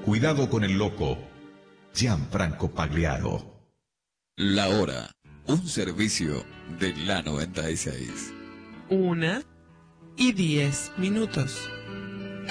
Cuidado con el loco. Gianfranco Pagliaro. La hora. Un servicio de la 96. 1:10.